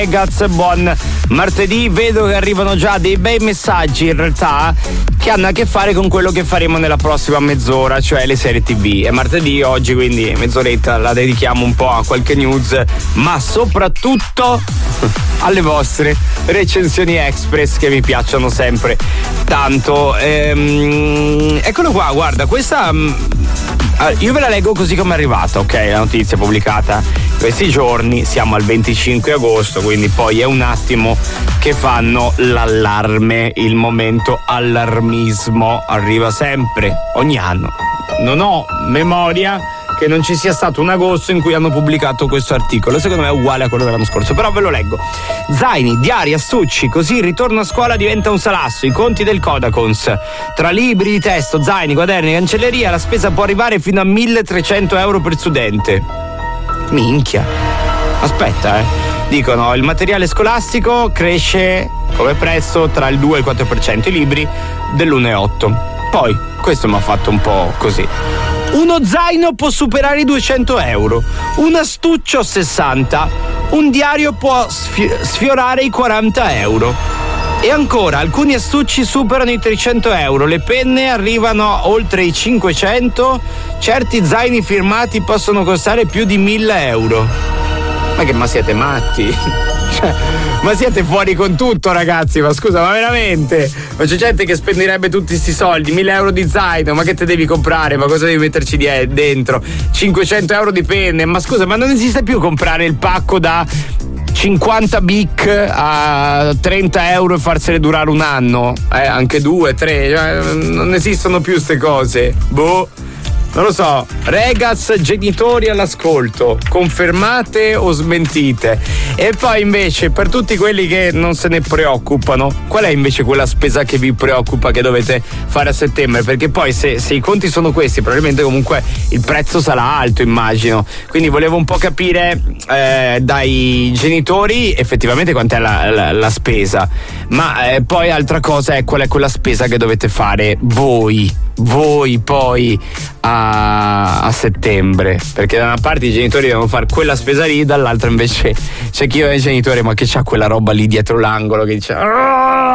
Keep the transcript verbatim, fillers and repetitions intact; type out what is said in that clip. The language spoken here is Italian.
Regaz, buon martedì. Vedo che arrivano già dei bei messaggi in realtà che hanno a che fare con quello che faremo nella prossima mezz'ora, cioè le serie tv. È martedì oggi, quindi mezz'oretta la dedichiamo un po' a qualche news, ma soprattutto alle vostre recensioni express che mi piacciono sempre tanto. Ehm, eccolo qua, guarda, questa io ve la leggo così come è arrivata, ok? La notizia pubblicata questi giorni, siamo al venticinque agosto, quindi poi è un attimo che fanno l'allarme, il momento allarmismo arriva sempre, ogni anno. Non ho memoria che non ci sia stato un agosto in cui hanno pubblicato questo articolo, secondo me è uguale a quello dell'anno scorso, però ve lo leggo. Zaini, diari, astucci, così il ritorno a scuola diventa un salasso, i conti del Codacons. Tra libri di testo, zaini, quaderni, cancelleria, la spesa può arrivare fino a milletrecento euro per studente. Minchia. Aspetta, eh. Dicono, il materiale scolastico cresce come prezzo tra il due e il quattro per cento, i libri dell'uno virgola otto. Poi, questo mi ha fatto un po' così. Uno zaino può superare i duecento euro, un astuccio sessanta, un diario può sfiorare i quaranta euro. E ancora, alcuni astucci superano i trecento euro, le penne arrivano oltre i cinquecento, certi zaini firmati possono costare più di mille euro. Ma che, ma siete matti? Cioè, ma siete fuori con tutto, ragazzi, ma scusa, ma veramente? Ma c'è gente che spenderebbe tutti sti soldi, mille euro di zaino, ma che te devi comprare? Ma cosa devi metterci dentro? cinquecento euro di penne, ma scusa, ma non esiste più comprare il pacco da cinquanta bic a trenta euro e farsene durare un anno? Eh, anche due, tre, cioè, non esistono più ste cose. Boh. Non lo so, Regaz, genitori all'ascolto, confermate o smentite? E poi invece, per tutti quelli che non se ne preoccupano, qual è invece quella spesa che vi preoccupa che dovete fare a settembre? Perché poi se, se i conti sono questi, probabilmente comunque il prezzo sarà alto, immagino. Quindi volevo un po' capire eh, dai genitori effettivamente quant'è la, la, la spesa, ma eh, poi altra cosa è qual è quella spesa che dovete fare voi. Voi poi a, a settembre, perché da una parte i genitori devono fare quella spesa lì, dall'altra invece c'è chi è il genitore ma che c'ha quella roba lì dietro l'angolo che dice